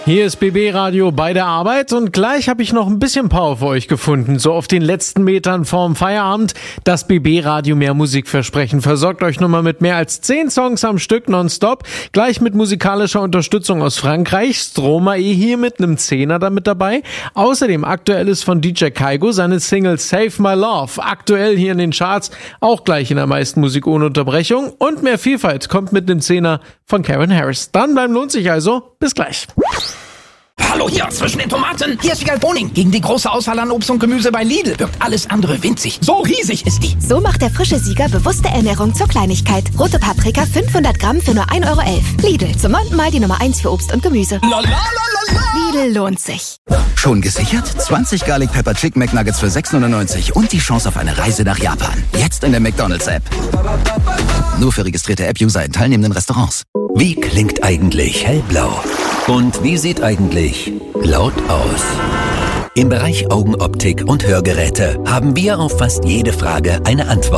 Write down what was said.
Hier ist BB Radio bei der Arbeit und gleich habe ich noch ein bisschen Power für euch gefunden. So auf den letzten Metern vorm Feierabend. Das BB Radio mehr Musikversprechen versorgt euch nochmal mit mehr als 10 Songs am Stück nonstop. Gleich mit musikalischer Unterstützung aus Frankreich. Stromae hier mit einem 10er damit dabei. Außerdem aktuelles von DJ Kaigo, seine Single Save My Love. Aktuell hier in den Charts, auch gleich in der meisten Musik ohne Unterbrechung. Und mehr Vielfalt kommt mit einem 10er von Karen Harris. Dranbleiben lohnt sich also. Bis gleich. Hallo hier zwischen den Tomaten. Hier ist Vigal Boning. Gegen die große Auswahl an Obst und Gemüse bei Lidl wirkt alles andere winzig. So riesig ist die. So macht der frische Sieger bewusste Ernährung zur Kleinigkeit. Rote Paprika 500 Gramm für nur 1,11 €. Lidl, zum 9. Mal die Nummer 1 für Obst und Gemüse. Lidl lohnt sich. Schon gesichert? 20 Garlic Pepper Chicken McNuggets für 6,99 € und die Chance auf eine Reise nach Japan. Jetzt in der McDonald's-App. Nur für registrierte App-User in teilnehmenden Restaurants. Wie klingt eigentlich hellblau? Und wie sieht eigentlich laut aus? Im Bereich Augenoptik und Hörgeräte haben wir auf fast jede Frage eine Antwort.